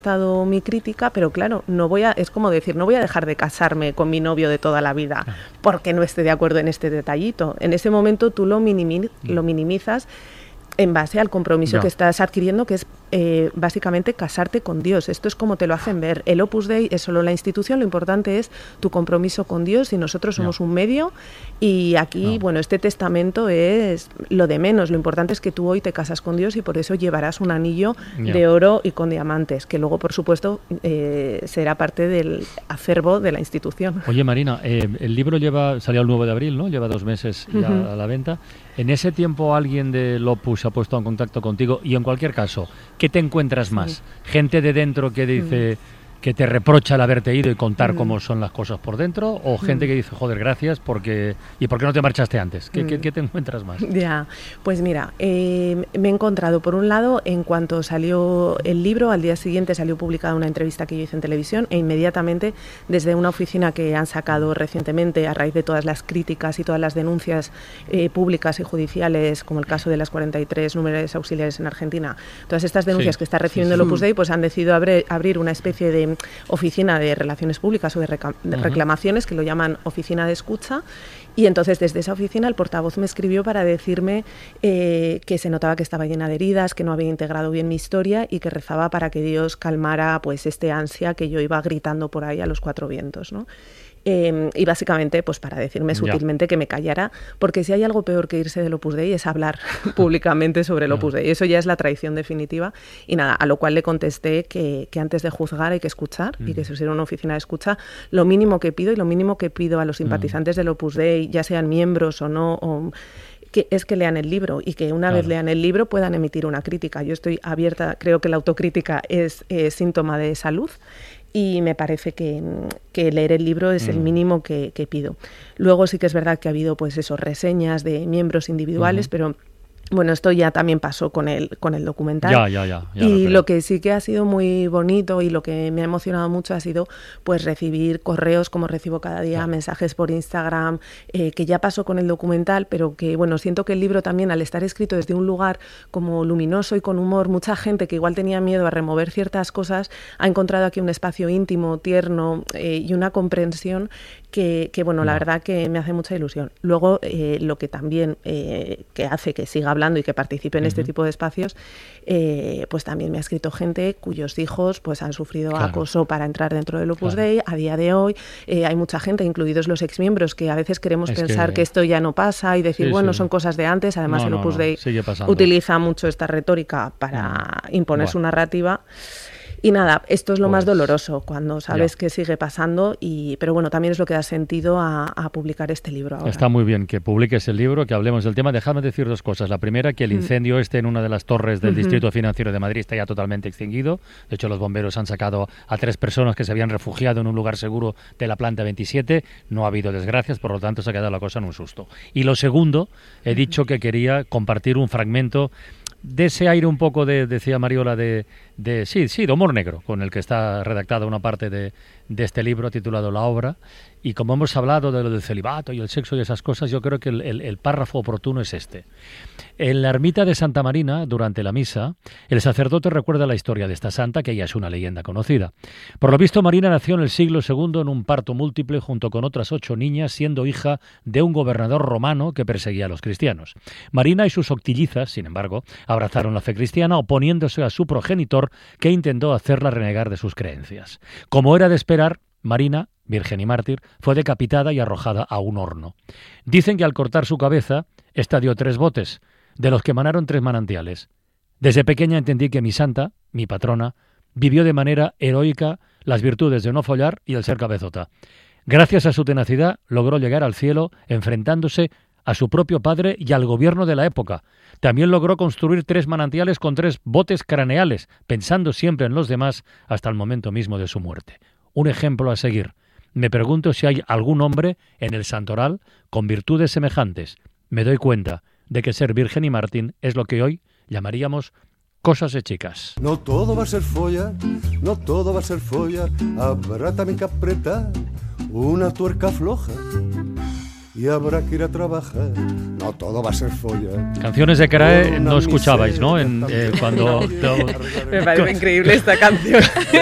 gustado mi crítica, pero claro, es como decir, no voy a dejar de casarme con mi novio de toda la vida porque no esté de acuerdo en este detallito. En ese momento tú lo minimizas en base al compromiso que estás adquiriendo, que es básicamente casarte con Dios. Esto es como te lo hacen ver. El Opus Dei es solo la institución, lo importante es tu compromiso con Dios y nosotros somos un medio y aquí, bueno, este testamento es lo de menos. Lo importante es que tú hoy te casas con Dios y por eso llevarás un anillo de oro y con diamantes, que luego, por supuesto, será parte del acervo de la institución. Oye, Marina, el libro salió el 9 de abril, ¿no? Lleva 2 meses ya a la venta. ¿En ese tiempo alguien del Opus se ha puesto en contacto contigo? Y en cualquier caso, ¿qué te encuentras más? ¿Gente de dentro que dice que te reprocha el haberte ido y contar cómo son las cosas por dentro? ¿O gente que dice, joder, gracias, ¿y por qué no te marchaste antes? ¿Qué te encuentras más? Ya, pues mira, me he encontrado, por un lado, en cuanto salió el libro, al día siguiente salió publicada una entrevista que yo hice en televisión e inmediatamente desde una oficina que han sacado recientemente a raíz de todas las críticas y todas las denuncias públicas y judiciales, como el caso de las 43 números auxiliares en Argentina, todas estas denuncias que está recibiendo el Opus Dei, pues han decidido abrir una especie de oficina de relaciones públicas o de reclamaciones, que lo llaman oficina de escucha, y entonces desde esa oficina el portavoz me escribió para decirme que se notaba que estaba llena de heridas, que no había integrado bien mi historia y que rezaba para que Dios calmara pues este ansia que yo iba gritando por ahí a los 4 vientos, ¿no? Y básicamente pues para decirme sutilmente que me callara, porque si hay algo peor que irse del Opus Dei es hablar públicamente sobre el Opus Dei. Eso ya es la traición definitiva. Y nada, a lo cual le contesté que antes de juzgar hay que escuchar y que eso será una oficina de escucha. Lo mínimo que pido y lo mínimo que pido a los simpatizantes del Opus Dei, ya sean miembros o no, es que lean el libro y que una vez lean el libro puedan emitir una crítica. Yo estoy abierta, creo que la autocrítica es síntoma de salud. Y me parece que leer el libro es el mínimo que pido. Luego sí que es verdad que ha habido pues reseñas de miembros individuales, pero bueno, esto ya también pasó con el documental. Ya, y lo que sí que ha sido muy bonito y lo que me ha emocionado mucho ha sido pues recibir correos como recibo cada día, mensajes por Instagram, que ya pasó con el documental, pero que bueno, siento que el libro también, al estar escrito desde un lugar como luminoso y con humor, mucha gente que igual tenía miedo a remover ciertas cosas, ha encontrado aquí un espacio íntimo, tierno y una comprensión que bueno, la verdad que me hace mucha ilusión. Luego, lo que también que hace que siga hablando y que participe en este tipo de espacios, pues también me ha escrito gente cuyos hijos pues han sufrido acoso para entrar dentro del Opus Dei. A día de hoy hay mucha gente, incluidos los exmiembros, que a veces queremos pensar que esto ya no pasa y decir, son cosas de antes. Además, el Opus Dei utiliza mucho esta retórica para imponer su narrativa. Y nada, esto es lo más doloroso, cuando sabes que sigue pasando, pero bueno, también es lo que da sentido a publicar este libro ahora. Está muy bien que publiques el libro, que hablemos del tema. Déjame decir 2 cosas. La primera, que el incendio en una de las torres del Distrito Financiero de Madrid está ya totalmente extinguido. De hecho, los bomberos han sacado a 3 personas que se habían refugiado en un lugar seguro de la planta 27. No ha habido desgracias, por lo tanto se ha quedado la cosa en un susto. Y lo segundo, he dicho que quería compartir un fragmento de ese aire un poco decía Mariola, de humor negro, con el que está redactada una parte de este libro titulado La Obra. Y como hemos hablado de lo del celibato y el sexo y esas cosas, yo creo que el párrafo oportuno es este. En la ermita de Santa Marina, durante la misa, el sacerdote recuerda la historia de esta santa, que ya es una leyenda conocida. Por lo visto, Marina nació en el siglo II en un parto múltiple junto con otras 8 niñas, siendo hija de un gobernador romano que perseguía a los cristianos. Marina y sus octillizas, sin embargo, abrazaron la fe cristiana, oponiéndose a su progenitor, que intentó hacerla renegar de sus creencias. Como era de esperar, Marina, virgen y mártir, fue decapitada y arrojada a un horno. Dicen que al cortar su cabeza, ésta dio 3 botes, de los que emanaron 3 manantiales. Desde pequeña entendí que mi santa, mi patrona, vivió de manera heroica las virtudes de no follar y el ser cabezota. Gracias a su tenacidad, logró llegar al cielo enfrentándose a su propio padre y al gobierno de la época. También logró construir 3 manantiales con 3 botes craneales, pensando siempre en los demás hasta el momento mismo de su muerte. Un ejemplo a seguir. Me pregunto si hay algún hombre en el santoral con virtudes semejantes. Me doy cuenta de que ser virgen y mártir es lo que hoy llamaríamos cosas de chicas. No todo va a ser folla, no todo va a ser folla, habrá también que apretar una tuerca floja. y habrá que ir a trabajar. No todo va a ser folla. Canciones de Carae no escuchabais, ¿no? Cuando Me parece increíble esta canción.